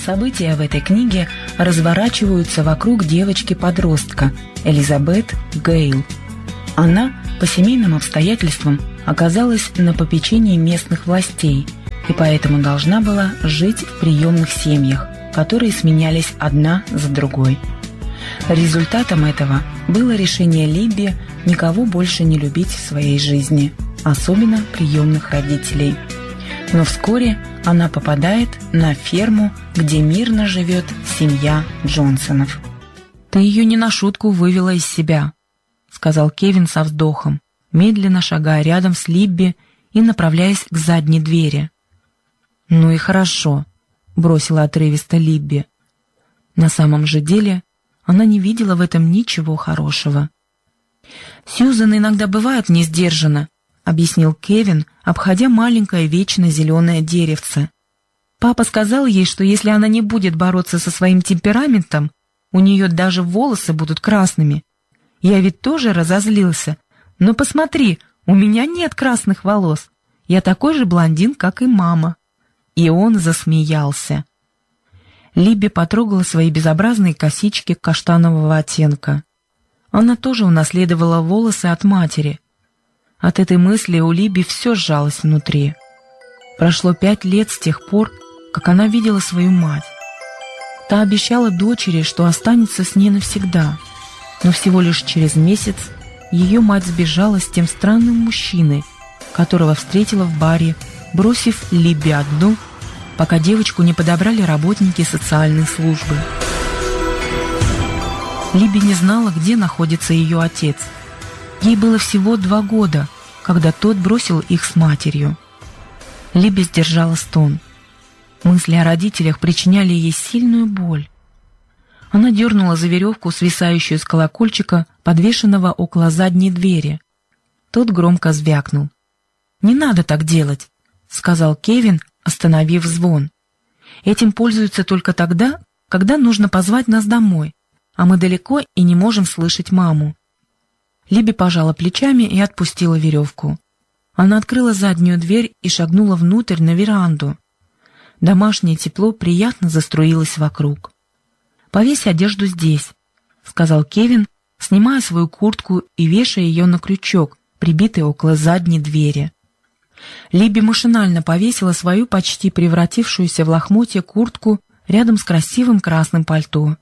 События в этой книге разворачиваются вокруг девочки-подростка Элизабет Гейл. Она по семейным обстоятельствам оказалась на попечении местных властей и поэтому должна была жить в приемных семьях, которые сменялись одна за другой. Результатом этого было решение Либби никого больше не любить в своей жизни, особенно приемных родителей. Но вскоре она попадает на ферму, где мирно живет семья Джонсонов. «Ты ее не на шутку вывела из себя», — сказал Кевин со вздохом, медленно шагая рядом с Либби и направляясь к задней двери. «Ну и хорошо», — бросила отрывисто Либби. На самом же деле она не видела в этом ничего хорошего. «Сьюзан иногда бывает не сдержана», — объяснил Кевин, обходя маленькое вечно зеленое деревце. «Папа сказал ей, что если она не будет бороться со своим темпераментом, у нее даже волосы будут красными. Я ведь тоже разозлился. Но посмотри, у меня нет красных волос. Я такой же блондин, как и мама». И он засмеялся. Либби потрогала свои безобразные косички каштанового оттенка. Она тоже унаследовала волосы от матери. От этой мысли у Либби все сжалось внутри. Прошло 5 лет с тех пор, как она видела свою мать. Та обещала дочери, что останется с ней навсегда, но всего лишь через месяц ее мать сбежала с тем странным мужчиной, которого встретила в баре, бросив Либби одну, пока девочку не подобрали работники социальной службы. Либби не знала, где находится ее отец. Ей было всего 2 года, когда тот бросил их с матерью. Либби сдержала стон. Мысли о родителях причиняли ей сильную боль. Она дернула за веревку, свисающую с колокольчика, подвешенного около задней двери. Тот громко звякнул. «Не надо так делать», — сказал Кевин, остановив звон. «Этим пользуются только тогда, когда нужно позвать нас домой, а мы далеко и не можем слышать маму». Либби пожала плечами и отпустила веревку. Она открыла заднюю дверь и шагнула внутрь на веранду. Домашнее тепло приятно заструилось вокруг. «Повесь одежду здесь», — сказал Кевин, снимая свою куртку и вешая ее на крючок, прибитый около задней двери. Либби машинально повесила свою почти превратившуюся в лохмотье куртку рядом с красивым красным пальто.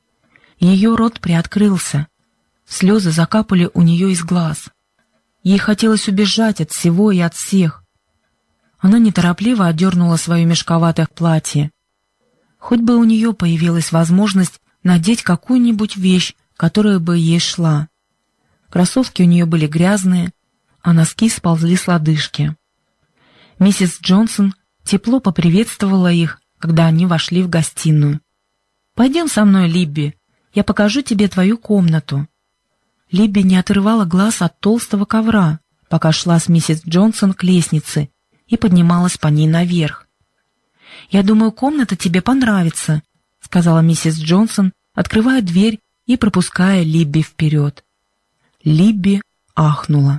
Ее рот приоткрылся. Слезы закапали у нее из глаз. Ей хотелось убежать от всего и от всех. Она неторопливо одернула свое мешковатое платье. Хоть бы у нее появилась возможность надеть какую-нибудь вещь, которая бы ей шла. Кроссовки у нее были грязные, а носки сползли с лодыжки. Миссис Джонсон тепло поприветствовала их, когда они вошли в гостиную. «Пойдем со мной, Либби, я покажу тебе твою комнату». Либби не отрывала глаз от толстого ковра, пока шла с миссис Джонсон к лестнице и поднималась по ней наверх. «Я думаю, комната тебе понравится», — сказала миссис Джонсон, открывая дверь и пропуская Либби вперед. Либби ахнула.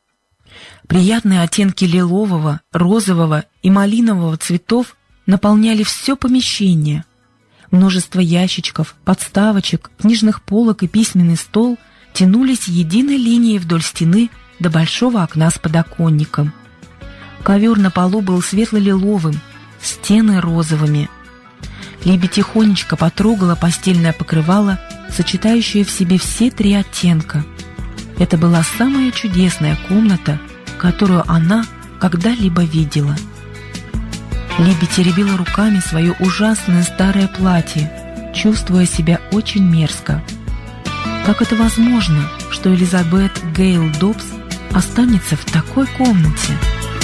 Приятные оттенки лилового, розового и малинового цветов наполняли все помещение. Множество ящичков, подставочек, книжных полок и письменный стол тянулись единой линией вдоль стены до большого окна с подоконником. Ковер на полу был светло-лиловым, стены розовыми. Либби тихонечко потрогала постельное покрывало, сочетающее в себе все 3 оттенка. Это была самая чудесная комната, которую она когда-либо видела. Либби теребила руками свое ужасное старое платье, чувствуя себя очень мерзко. Как это возможно, что Элизабет Гейл Добс останется в такой комнате?